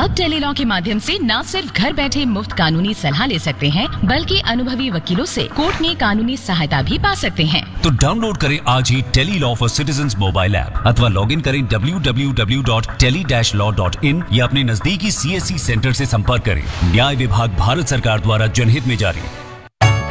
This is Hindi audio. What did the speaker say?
अब टेलीलॉ के माध्यम से न सिर्फ घर बैठे मुफ्त कानूनी सलाह ले सकते हैं, बल्कि अनुभवी वकीलों से कोर्ट में कानूनी सहायता भी पा सकते हैं। तो डाउनलोड करें आज ही Tele-Law for citizens mobile app अथवा लॉग इन करें www.tele-law.in या अपने नजदीकी CSC सेंटर से संपर्क करें। न्याय विभाग भारत सरकार द्वारा जनहित में जारी।